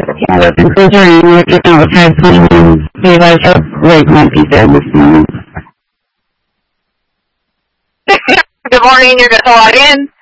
Considering looking at what type of realize how late might be there this morning. Good morning, you're going to log in.